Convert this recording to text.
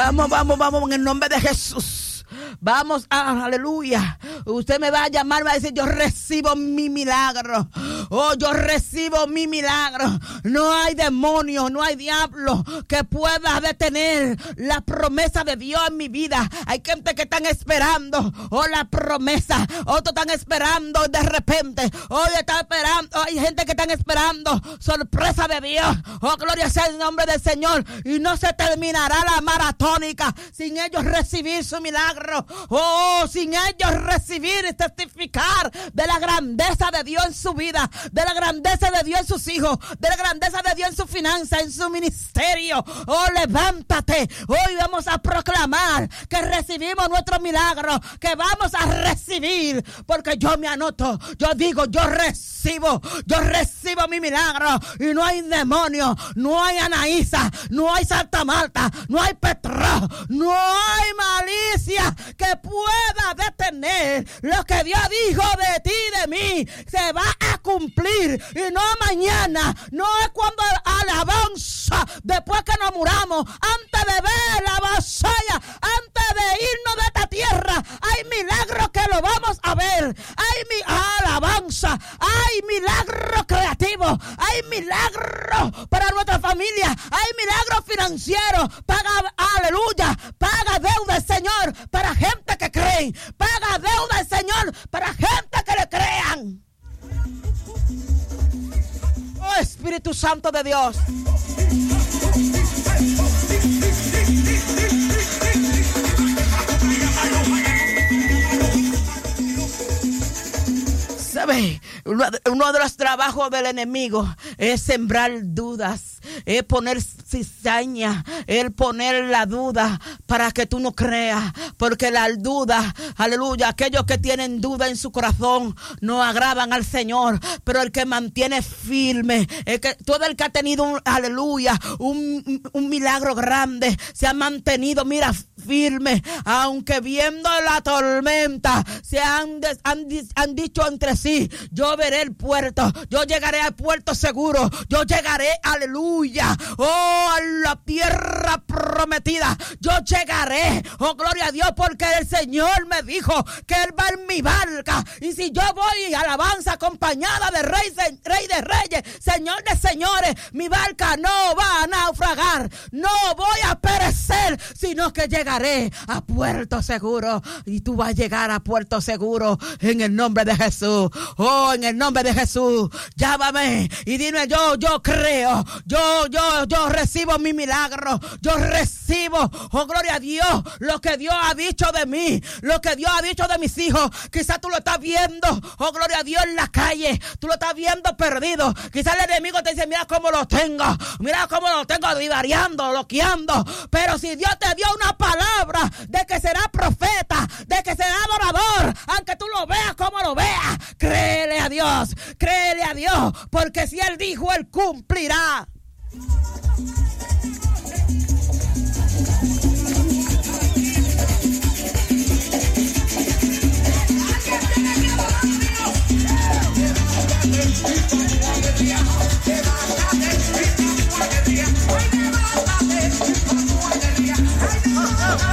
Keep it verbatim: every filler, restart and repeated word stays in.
Vamos, vamos, vamos, en el nombre de Jesús. Vamos, ah, aleluya. Usted me va a llamar, me va a decir, yo recibo mi milagro. Oh, yo recibo mi milagro. No hay demonio, no hay diablo que pueda detener la promesa de Dios en mi vida. Hay gente que están esperando, oh, la promesa. Otros están esperando de repente. Hoy están esperando, hay gente que están esperando sorpresa de Dios. Oh, gloria sea el nombre del Señor. Y no se terminará la maratónica sin ellos recibir su milagro. Oh, sin ellos recibir y testificar de la grandeza de Dios en su vida, de la grandeza de Dios en sus hijos, de la grandeza de Dios en su finanza, en su ministerio. Oh, levántate. Hoy vamos a proclamar que recibimos nuestro milagro, que vamos a recibir, porque yo me anoto, yo digo, yo recibo, yo recibo mi milagro, y no hay demonio, no hay Anaísa, no hay Santa Marta, no hay Petro, no hay malicia que pueda detener lo que Dios dijo de ti y de mí. Se va a cumplir, y no mañana, no es cuando alabanza, después que nos muramos, antes de ver la batalla, antes de irnos de esta tierra, hay milagros que lo vamos a ver. Hay mi alabanza, hay milagros creativos, hay milagros para nuestra familia, hay milagros financieros. Paga, aleluya, paga deuda el Señor para gente que creen. Paga deuda el Señor para gente que le crean. Oh, Espíritu Santo de Dios. ¿Sabe? Uno de los trabajos del enemigo es sembrar dudas, es poner cizaña, es poner la duda para que tú no creas, porque la duda, aleluya, aquellos que tienen duda en su corazón no agradan al Señor, pero el que mantiene firme, el que, todo el que ha tenido, un, aleluya, un, un milagro grande, se ha mantenido, mira, firme, aunque viendo la tormenta, se han, han, han dicho entre sí, yo veré el puerto, yo llegaré al puerto seguro, yo llegaré, aleluya, oh, a la tierra prometida, yo llegaré, oh, gloria a Dios, porque el Señor me dijo que Él va en mi barca, y si yo voy alabanza acompañada de rey, rey de reyes, Señor de señores, mi barca no va a naufragar, no voy a perecer, sino que llegaré a puerto seguro, y tú vas a llegar a puerto seguro en el nombre de Jesús. Oh, en el nombre de Jesús, llámame y dime, yo, yo creo, yo, yo, yo recibo mi milagro, yo recibo, oh, gloria a Dios, lo que Dios ha dicho de mí, lo que Dios ha dicho de mis hijos. Quizás tú lo estás viendo, oh, gloria a Dios, en la calle, tú lo estás viendo perdido. Quizás el enemigo te dice, mira cómo lo tengo, mira cómo lo tengo divariando, loqueando, pero si Dios te dio una palabra de que será profeta, de que será adorador, aunque tú lo veas como lo veas, créele a Dios, créele a Dios, porque si Él dijo, Él cumplirá.